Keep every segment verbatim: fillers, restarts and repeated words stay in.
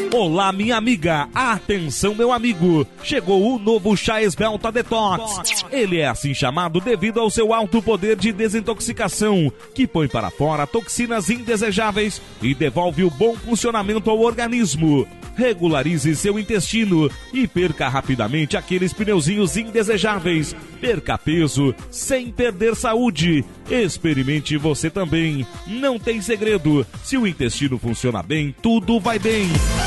Olá, minha amiga. Atenção, meu amigo. Chegou o novo Chá Esbelta Detox. Ele é assim chamado devido ao seu alto poder de desintoxicação, que põe para fora toxinas indesejáveis e devolve o bom funcionamento ao organismo. Regularize seu intestino e perca rapidamente aqueles pneuzinhos indesejáveis. Perca peso sem perder saúde. Experimente você também. Não tem segredo. Se o intestino funciona bem, tudo vai bem.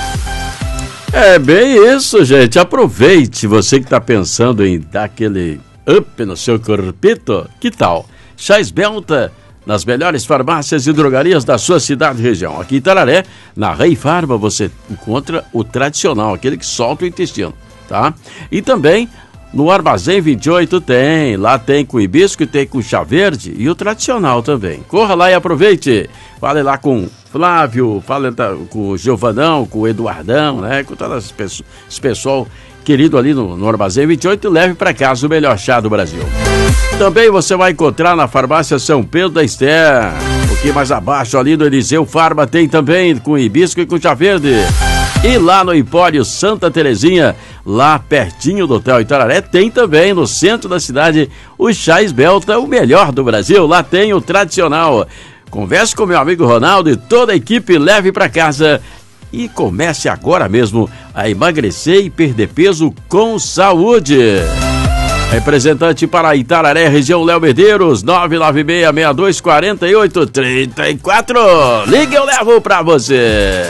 É bem isso, gente. Aproveite. Você que está pensando em dar aquele up no seu corpito, que tal? Chá Esbelta nas melhores farmácias e drogarias da sua cidade e região. Aqui em Itararé, na Rei Farma, você encontra o tradicional, aquele que solta o intestino, tá? E também no Armazém vinte e oito tem, lá tem com hibisco e tem com chá verde e o tradicional também. Corra lá e aproveite. Fale lá com Flávio, fale com o Giovanão, com o Eduardão, né? Com todo esse pessoal querido ali no, no Armazém vinte e oito, leve para casa o melhor chá do Brasil. Também você vai encontrar na farmácia São Pedro da Esther. Um pouquinho mais abaixo ali do Eliseu Farma tem também com hibisco e com chá verde. E lá no Empório Santa Terezinha, lá pertinho do Hotel Itararé, tem também no centro da cidade o Chá Esbelta, o melhor do Brasil. Lá tem o tradicional. Converse com meu amigo Ronaldo e toda a equipe, leve para casa e comece agora mesmo a emagrecer e perder peso com saúde. Representante para Itararé, região Léo Medeiros, nove nove seis, seis dois quatro oito, três quatro. Liga, eu levo pra você.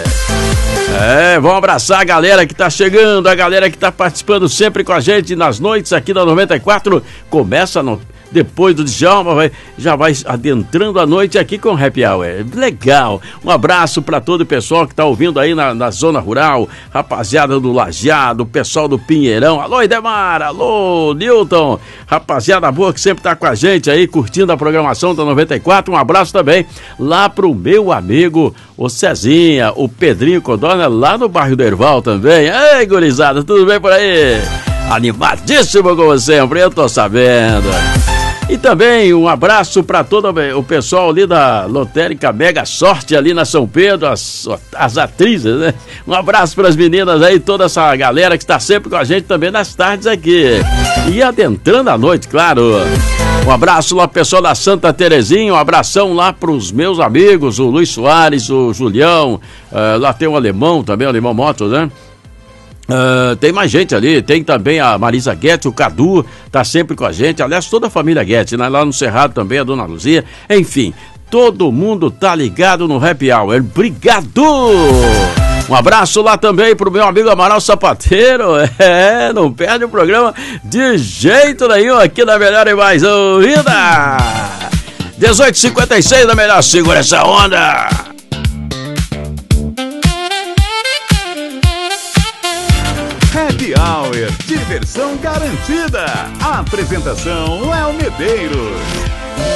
É, vamos abraçar a galera que tá chegando, a galera que tá participando sempre com a gente nas noites aqui da noventa e quatro. Começa no... depois do Djalma, vai, já vai adentrando a noite aqui com Happy Hour. Legal. Um abraço para todo o pessoal que tá ouvindo aí na, na zona rural, rapaziada do Lajeado, pessoal do Pinheirão. Alô, Idemar, alô, Newton, rapaziada boa que sempre tá com a gente aí, curtindo a programação da noventa e quatro. Um abraço também lá pro meu amigo, o Cezinha, o Pedrinho Codorna, lá no bairro do Erval também. Ei, gurizada, tudo bem por aí? Animadíssimo como sempre, eu tô sabendo. E também um abraço para todo o pessoal ali da Lotérica Mega Sorte ali na São Pedro, as, as atrizes, né? Um abraço para as meninas aí, toda essa galera que está sempre com a gente também nas tardes aqui. E adentrando a noite, claro. Um abraço lá pro pessoal da Santa Terezinha, um abração lá pros meus amigos, o Luiz Soares, o Julião, uh, lá tem o Alemão também, o Alemão Motos, né? Uh, tem mais gente ali, tem também a Marisa Guedes, o Cadu, tá sempre com a gente, aliás, toda a família Guedes, né? Lá no Cerrado também, a Dona Luzia, enfim, todo mundo tá ligado no Happy Hour, obrigado! Um abraço lá também pro meu amigo Amaral Sapateiro, é, não perde o programa de jeito nenhum aqui na Melhor e Mais Ouvida! dezoito e cinquenta e seis da Melhor, segura essa onda! Happy Hour, diversão garantida. A apresentação Léo Medeiros.